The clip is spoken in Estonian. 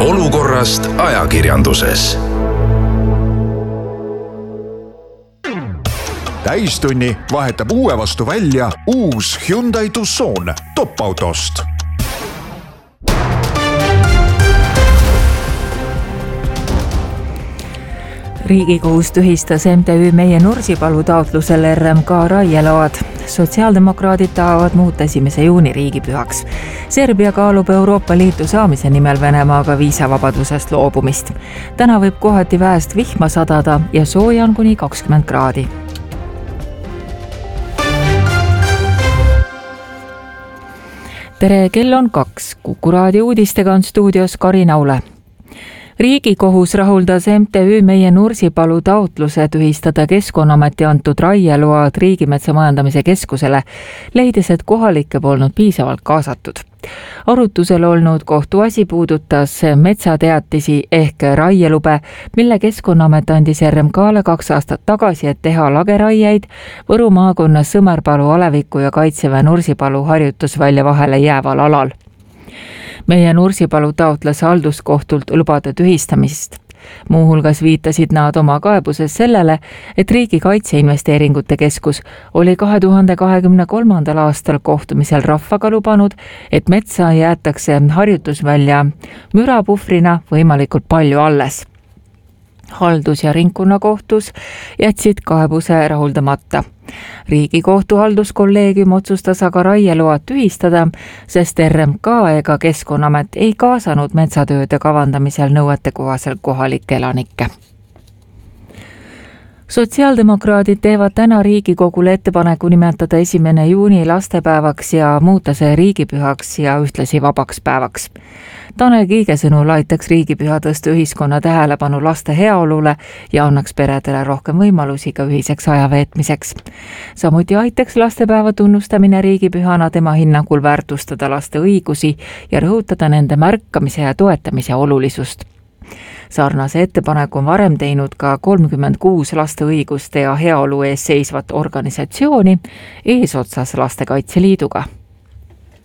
olukorrast ajakirjanduses. Täistunni vahetab uue vastu välja uus Hyundai Tucson top-autost. Riigikohus tühistas MTÜ Meie Nursipalu taotlusel RMK raieload. Sotsiaaldemokraadid tahavad muuta 1. juuni riigipühaks. Serbia kaalub Euroopa Liitu saamise nimel Venemaaga viisavabadusest loobumist. Täna võib kohati väest vihma sadada ja sooja on kuni 20 kraadi. Tere, kell on 2. Kuku raadio uudistega on stuudios Karin Aule. Riigikohus rahuldas MTÜ Meie Nursipalu taotluse tühistada Keskkonnaameti antud raieload Riigimetsa Majandamise Keskusele, leides, et kohalikke polnud piisavalt kaasatud. Arutusel olnud kohtuasi puudutas metsateatisi ehk raielube, mille Keskkonnaamet andis RMKle 2 aastat tagasi, et teha lageraieid Võru maakonnas Sõmerpalu, Aleviku ja Kaitseväe Nursipalu harjutusvälja vahele jääval alal. Meie Nursipalu taotles halduskohtult lubade tühistamist. Muuhulgas viitasid nad oma kaebuses sellele, et Riigi Kaitseinvesteeringute Keskus oli 2023. aastal kohtumisel rahvaga lubanud, et metsa jäetakse harjutusvälja mürapuhvrina võimalikult palju alles. Haldus- ja ringkonnakohtus jätsid kaebuse rahuldamata. Riigikohtu halduskolleegium otsustas aga raieload tühistada, sest RMK ega Keskkonnaamet ei kaasanud metsatööde kavandamisel nõuetekohaselt kohalikke elanikke. Sotsiaaldemokraadid teevad täna Riigikogule ettepaneku nimetada 1. juuni lastepäevaks ja muuta see riigipühaks ja ühtlasi vabaks päevaks. Tanel Kiige sõnul aitaks riigipüha tõsta ühiskonna tähelepanu laste heaolule ja annaks peredele rohkem võimalusi ka ühiseks ajaveetmiseks. Samuti aitaks lastepäeva tunnustamine riigipühana tema hinnangul väärtustada laste õigusi ja rõhutada nende märkamise ja toetamise olulisust. Sarnase ettepaneku on varem teinud ka 36 laste õiguste ja heaolu ees seisvat organisatsiooni eesotsas Lastekaitse Liiduga.